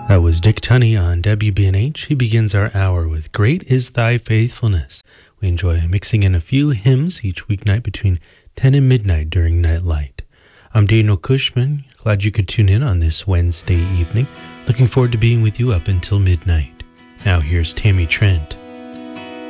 That was Dick Tunney on WBNH. He begins our hour with Great Is Thy Faithfulness. We enjoy mixing in a few hymns each weeknight between 10 and midnight during Nightlight. I'm Daniel Cushman. Glad you could tune in on this Wednesday evening. Looking forward to being with you up until midnight. Now here's Tammy Trent.